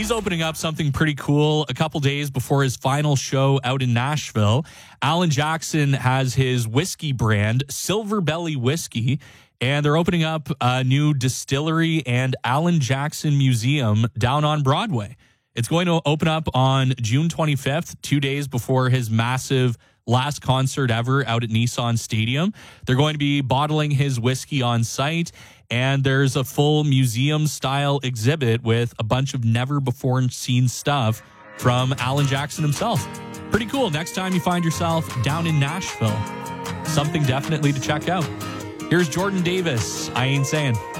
he's opening up something pretty cool a couple days before his final show out in Nashville. Alan Jackson has his whiskey brand, Silver Belly Whiskey, and they're opening up a new distillery and Alan Jackson Museum down on Broadway. It's going to open up on June 25th, 2 days before his massive last concert ever out at Nissan Stadium. They're going to be bottling his whiskey on site, and there's a full museum-style exhibit with a bunch of never-before-seen stuff from Alan Jackson himself. Pretty cool. Next time you find yourself down in Nashville, something definitely to check out. Here's Jordan Davis. I Ain't Saying.